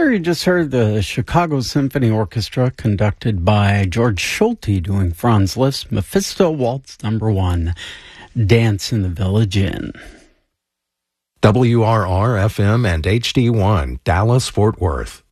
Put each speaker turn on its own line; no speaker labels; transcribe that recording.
There you just heard the Chicago Symphony Orchestra conducted by George Schulte doing Franz Liszt's Mephisto Waltz No. 1, Dance in the Village Inn.
WRR-FM and HD1, Dallas, Fort Worth.